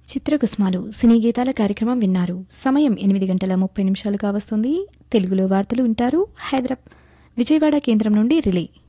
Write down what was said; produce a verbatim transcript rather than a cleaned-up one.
చిత్రకుసుమాలు సినీ గీతాల కార్యక్రమం విన్నారు. సమయం ఎనిమిది గంటల ముప్పై నిమిషాలుగా వస్తుంది. తెలుగులో వార్తలు వింటారు. హైదరాబాద్ విజయవాడ కేంద్రం నుండి రిలే.